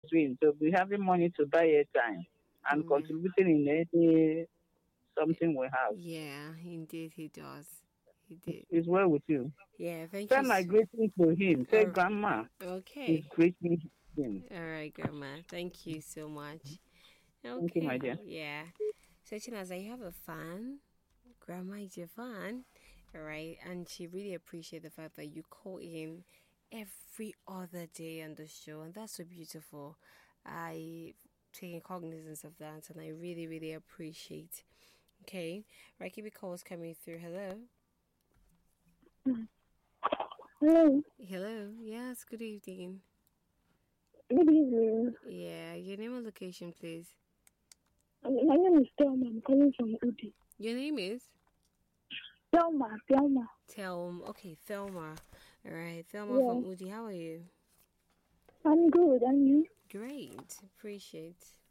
between to be having money to buy airtime and Amen. contributing in any something we have. Yeah, indeed he does. He did. It's well with you. Yeah, thank you. Send my greeting to him. Say, Uh, Grandma is okay. greeting him. All right, Grandma. Thank you so much. Thank you, my Okay. dear. Yeah. So, Chinaza, you have a fan. Grandma is your fan. All right. And she really appreciates the fact that you call in every other day on the show. And that's so beautiful. I taking cognizance of that and I really, really appreciate. Okay. Right, keep your calls coming through. Hello. Hello, Hello. Yes, good evening. good evening. Yeah, your name and location, please. My name is Thelma. I'm calling from Udi. Your name is Thelma. Thelma. Okay, Thelma. All right, Thelma from Yeah, Udi. How are you? I'm good. And you? Great. Appreciate.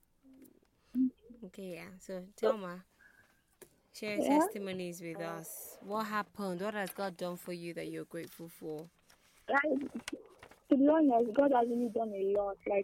Okay, yeah. So, Thelma, share your Yeah. testimonies with us. What happened? What has God done for you that you're grateful for? Like, to be honest, God has really done a lot. Like,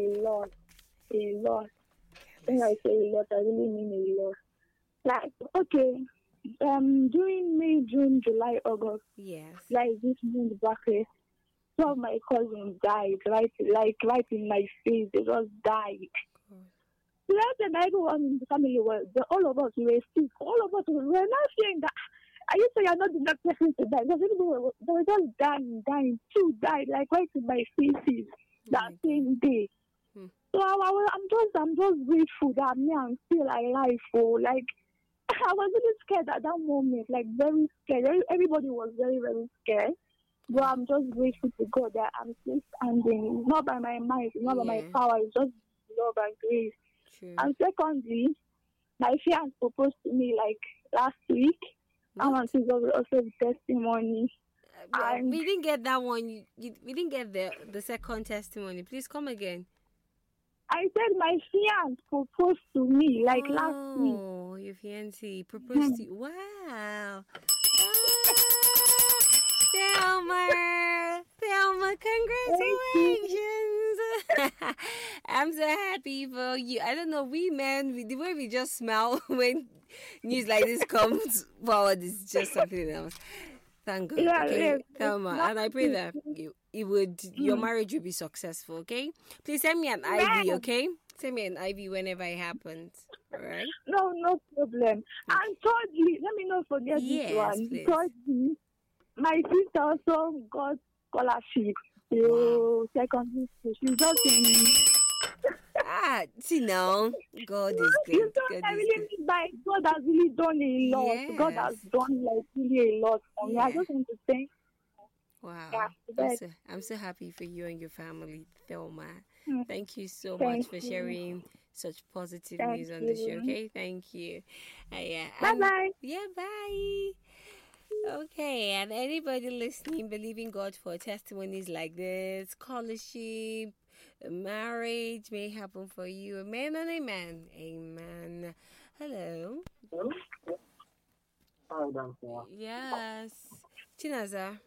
a lot. When I Let's. say a lot, I really mean a lot. Like, okay, during May, June, July, August, Yes. like this month bracket, two of my cousins died, right in my face. They just died. God. Less than everyone in the family was, all of us we were sick. All of us we were not saying that. I used to say you're not the next person to die. Because people they were just dying. Two died, like right in my faces Oh that my God. same day. Hmm. So I'm just grateful that me I'm still alive. For like, I was really scared at that moment, like very scared. Everybody was very, very scared. But Oh, I'm just grateful to God that I'm still standing. It's not by my might, it's not by my yeah. power, it's just love and grace. True. And secondly, my fiance proposed to me like last week. I want What? to go also with testimony. And We didn't get that one. We didn't get the second testimony. Please come again. I said my fiance proposed to me like last week. Oh, your fiancé proposed to Hmm. you. Wow. Ah, Thelma. Thelma, Thank you. congratulations. I'm so happy for you. I don't know, we men, the way we just smile when news like this comes forward is just something else. Thank God. Yeah, Okay, yes, it's Thelma. not And I pray it. that your Mm. marriage will be successful, okay? Please send me an IV, Man, okay? Send me an IV whenever it happens. Alright? no problem. Okay. And thirdly, let me not forget this Yes, one. please. Thirdly, my sister also got scholarship Wow. to secondary school. She's just in. Ah, see now. God is You good. know, God I is really good. mean by God has really done a lot. God has Yes. done like really a lot for me. I Yeah. just want to thank Wow. God for that. I'm so happy for you and your family, Thelma. Mm. Thank you so much Thank for you. sharing such positive Thank news on the show. you. Okay, thank you. Yeah, Bye and bye. yeah, bye. Okay, and anybody listening, believing God for testimonies like this, scholarship, marriage may happen for you. Amen and amen. Amen. Hello. Hello? Hi, Doctor. Yes. Chinaza.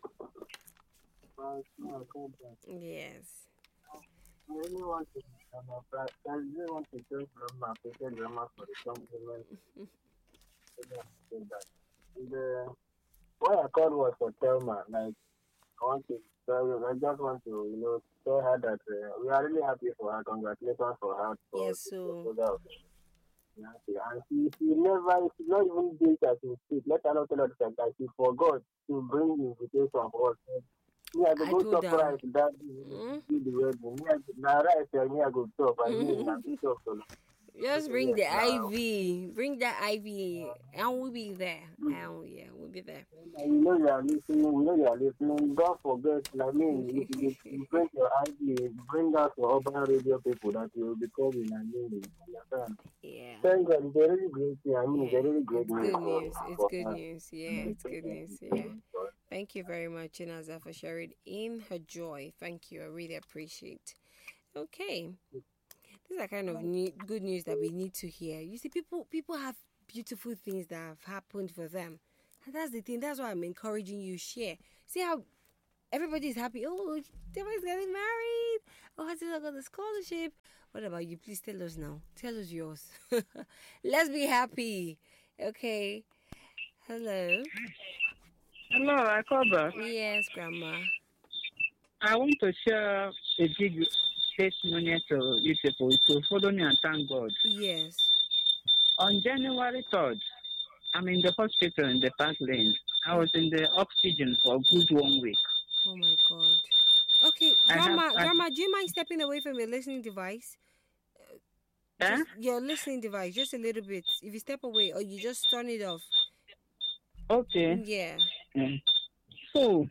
No, come back. Yes. I really want to, I really want to thank Grandma, appreciate Grandma for the compliment. Really appreciate that. And what I called was for Thelma. Like, I want to tell you, I just want to, tell her that we are really happy for her. Congratulations for her for Yes, the so proposal of the fiancé. And she's not even doing that in speak. Let her not tell us that she forgot to bring the invitation for us. Me, I go I go told her. surprise that Mm? do the wedding. Now right here, me I go talk and me I go talk so Just bring yes the now. IV. Bring the IV, and we'll be there. And yeah, we'll be there. We know you are listening. We know you are listening. Don't forget. I mean, if you bring your ID, bring out your urban radio people that you will be calling. I mean, you understand? Yeah. Thank God, it's a really great thing. I mean, it's a Yeah, really great it's news good news. It's for good her. news. Yeah, it's good news. Yeah. Thank you very much, Inaza, for sharing in her joy. Thank you. I really appreciate. Okay, these are kind of good news that we need to hear. You see, people have beautiful things that have happened for them, and that's the thing. That's why I'm encouraging you share. See how everybody's happy. Oh, Deborah's getting married. Oh, I did I got the scholarship. What about you? Please tell us now. Tell us yours. Let's be happy. Okay. Hello. Hello, I called back. Yes, Grandma. I want to share a big testimony to you people to follow me and thank God. Yes. On January 3rd, I'm in the hospital in the Park Lane. I was in the oxygen for a good 1 week. Oh my God. Okay, I Grandma, do you mind stepping away from your listening device? Just your listening device, just a little bit. If you step away, or you just turn it off. Okay. Yeah. So,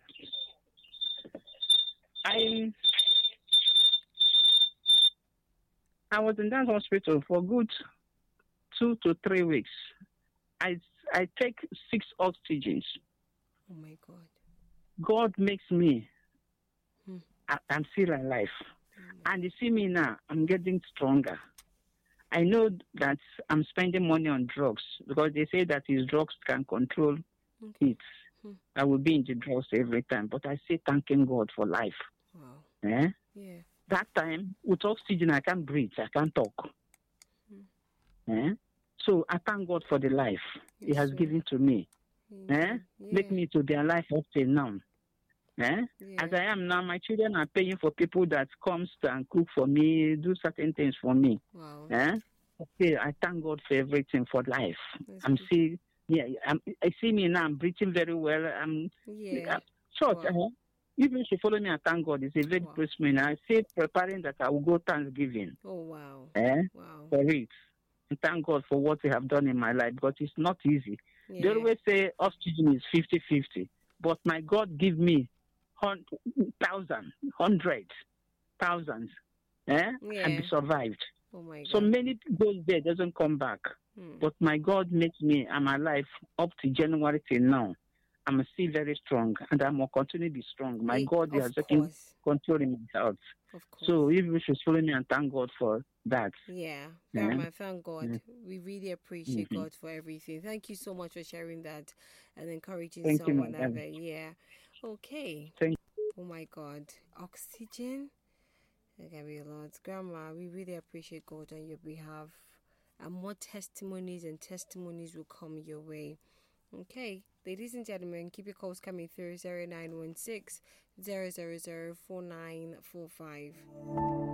I was in that hospital for good 2 to 3 weeks. I take 6 oxygens. Oh my God. God makes me. Hmm. I'm still alive. And you see me now, I'm getting stronger. I know that I'm spending money on drugs because they say that these drugs can control it. I will be in the drugs every time, but I say thanking God for life. Wow. Yeah. That time, with oxygen, I can't breathe, I can't talk. So I thank God for the life He has given to me. Make me to be alive up till now. As I am now, my children are paying for people that comes and cook for me, do certain things for me. Wow. Okay, I thank God for everything, for life. I see me now, I'm breathing very well. Short. Wow. Even if you follow me, I thank God. It's a very close minute. I say preparing that I will go Thanksgiving. Oh, wow. Wow. For it. And thank God for what He have done in my life, because it's not easy. They always say oxygen is 50-50, but my God give me thousands, and be survived. Oh my God. So many goes there, doesn't come back. But my God makes me, I'm alive up to January till now. I'm still very strong, and I'm going to continue to be strong. My God has taken control in my health. Of course. So if you should follow me and thank God for that. Grandma, thank God. We really appreciate God for everything. Thank you so much for sharing that and encouraging someone out there. Okay. Oh my God. Oxygen. Okay, we lost. Grandma, we really appreciate God on your behalf. And more testimonies will come your way. Okay, ladies and gentlemen, keep your calls coming through 0916 000 4945.